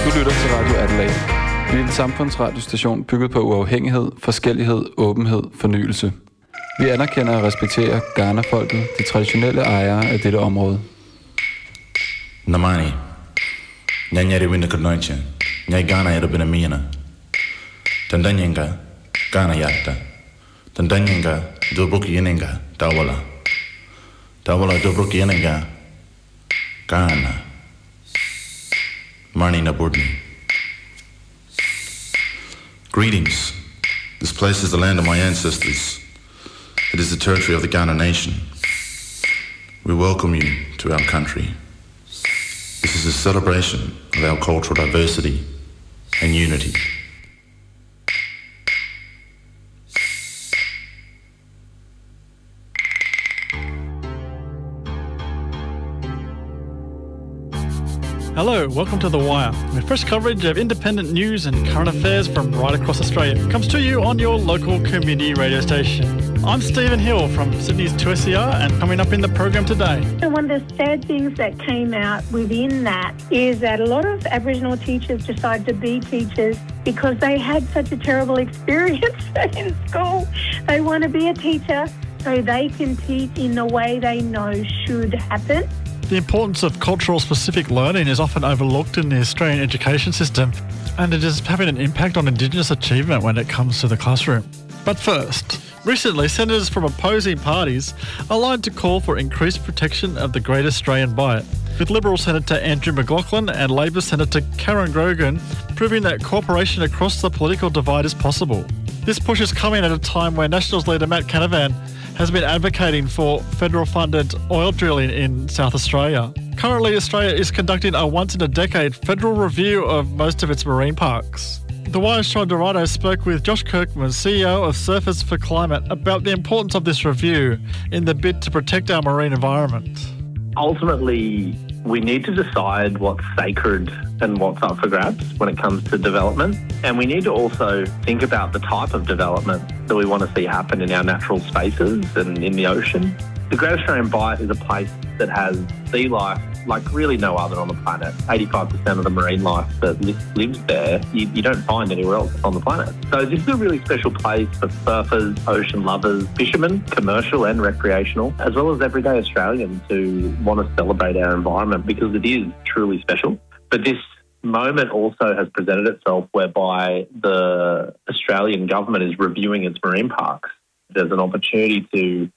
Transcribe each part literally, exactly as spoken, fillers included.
lytter til Radio Adelaide. Vi er en samfundsradiostation bygget på uafhængighed, forskellighed, åbenhed, fornyelse. Vi anerkender og respekterer Ghana-folket, de traditionelle ejere af dette område. Namani, nyanyari winda kadnoiche, nyai Ghana yada bina mina. Tandanyenga, Ghana yatta. Tandanyenga, dobruki yenenga, tawala. Tawala dobruki yenenga, Ghana. Marni Naburdni. Greetings. This place is the land of my ancestors. It is the territory of the Ghana nation. We welcome you to our country. This is a celebration of our cultural diversity and unity. Hello, welcome to The Wire, with fresh coverage of independent news and current affairs from right across Australia. It comes to you on your local community radio station. I'm Stephen Hill from Sydney's two S E R, and coming up in the program today. One of the sad things that came out within that is that a lot of Aboriginal teachers decided to be teachers because they had such a terrible experience in school. They want to be a teacher so they can teach in the way they know should happen. The importance of cultural specific learning is often overlooked in the Australian education system, and it is having an impact on Indigenous achievement when it comes to the classroom. But first, recently senators from opposing parties aligned to call for increased protection of the Great Australian Bight, with Liberal Senator Andrew McLaughlin and Labor Senator Karen Grogan proving that cooperation across the political divide is possible. This push is coming at a time where Nationals leader Matt Canavan has been advocating for federal-funded oil drilling in South Australia. Currently, Australia is conducting a once-in-a-decade federal review of most of its marine parks. The Wire's Sean Dorado spoke with Josh Kirkman, C E O of Surfers for Climate, about the importance of this review in the bid to protect our marine environment. Ultimately, we need to decide what's sacred and what's up for grabs when it comes to development. And we need to also think about the type of development that we want to see happen in our natural spaces and in the ocean. The Great Australian Bight is a place that has sea life like really no other on the planet. eighty-five percent of the marine life that li- lives there, you, you don't find anywhere else on the planet. So this is a really special place for surfers, ocean lovers, fishermen, commercial and recreational, as well as everyday Australians who want to celebrate our environment because it is truly special. But this moment also has presented itself whereby the Australian government is reviewing its marine parks. There's an opportunity to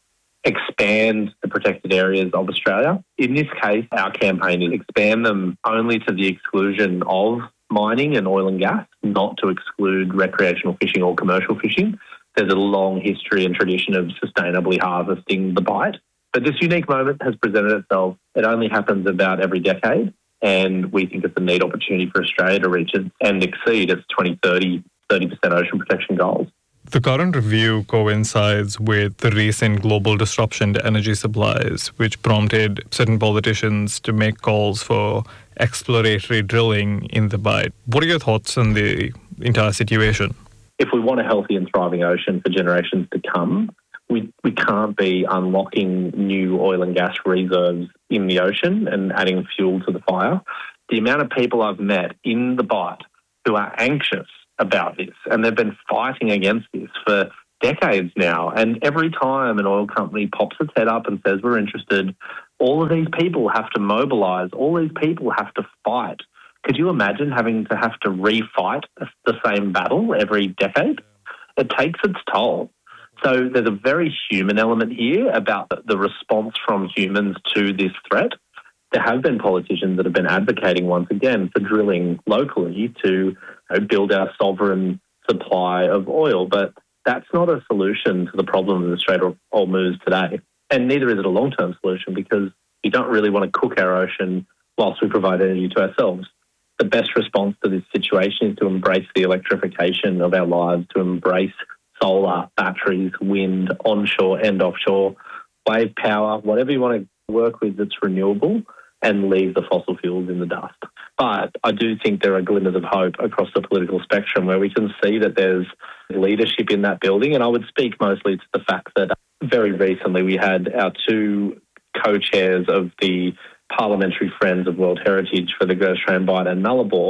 expand the protected areas of Australia. In this case, our campaign is expand them only to the exclusion of mining and oil and gas, not to exclude recreational fishing or commercial fishing. There's a long history and tradition of sustainably harvesting the Bight. But this unique moment has presented itself. It only happens about every decade, and we think it's a neat opportunity for Australia to reach it and exceed its twenty thirty thirty percent ocean protection goals. The current review coincides with the recent global disruption to energy supplies, which prompted certain politicians to make calls for exploratory drilling in the Bight. What are your thoughts on the entire situation? If we want a healthy and thriving ocean for generations to come, we, we can't be unlocking new oil and gas reserves in the ocean and adding fuel to the fire. The amount of people I've met in the Bight who are anxious about this, and they've been fighting against this for decades now, and every time an oil company pops its head up and says we're interested, all of these people have to mobilise, all these people have to fight. Could you imagine having to have to refight the same battle every decade? It takes its toll. So there's a very human element here about the response from humans to this threat. There have been politicians that have been advocating once again for drilling locally to you know, build our sovereign supply of oil, but that's not a solution to the problem of the Strait of Hormuz today. And neither is it a long-term solution because we don't really want to cook our ocean whilst we provide energy to ourselves. The best response to this situation is to embrace the electrification of our lives, to embrace solar, batteries, wind, onshore and offshore, wave power, whatever you want to work with that's renewable, and leave the fossil fuels in the dust. But I do think there are glimmers of hope across the political spectrum where we can see that there's leadership in that building. And I would speak mostly to the fact that very recently we had our two co-chairs of the Parliamentary Friends of World Heritage for the Great Australian Bight and Nullarbor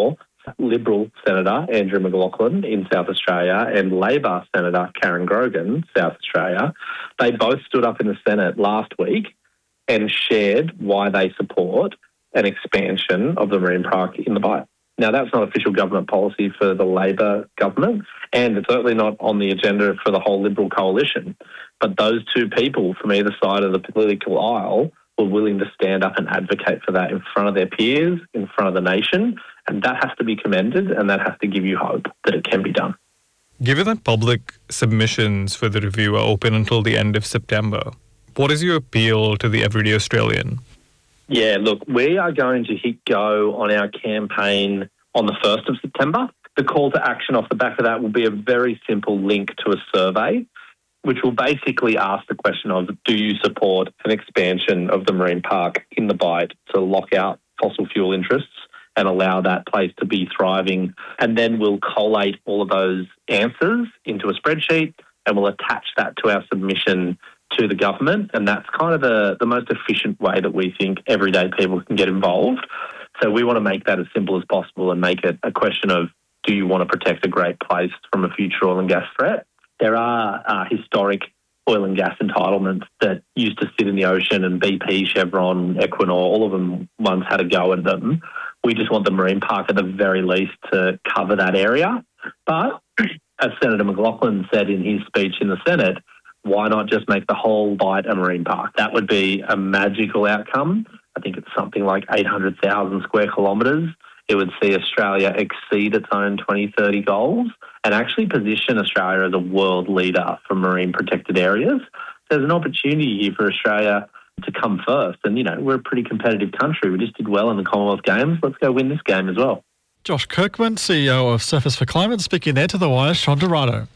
Liberal Senator Andrew McLaughlin in South Australia and Labor Senator Karen Grogan, South Australia, they both stood up in the Senate last week and shared why they support an expansion of the marine park in the Bight. Now, that's not official government policy for the Labor government, and it's certainly not on the agenda for the whole Liberal coalition. But those two people from either side of the political aisle were willing to stand up and advocate for that in front of their peers, in front of the nation, and that has to be commended, and that has to give you hope that it can be done. Given that public submissions for the review are open until the end of September, what is your appeal to the everyday Australian? Yeah, look, we are going to hit go on our campaign on the first of September. The call to action off the back of that will be a very simple link to a survey, which will basically ask the question of, do you support an expansion of the marine park in the Bight to lock out fossil fuel interests and allow that place to be thriving? And then we'll collate all of those answers into a spreadsheet and we'll attach that to our submission to the government. And that's kind of the, the most efficient way that we think everyday people can get involved. So we want to make that as simple as possible and make it a question of, do you want to protect a great place from a future oil and gas threat? There are uh, historic oil and gas entitlements that used to sit in the ocean, and B P, Chevron, Equinor, all of them once had a go at them. We just want the marine park at the very least to cover that area. But as Senator McLaughlin said in his speech in the Senate, why not just make the whole Bight a marine park? That would be a magical outcome. I think it's something like eight hundred thousand square kilometres. It would see Australia exceed its own twenty thirty goals and actually position Australia as a world leader for marine protected areas. There's an opportunity here for Australia to come first. And, you know, we're a pretty competitive country. We just did well in the Commonwealth Games. Let's go win this game as well. Josh Kirkman, C E O of Surface for Climate, speaking there to The Wire's Sean Dorado.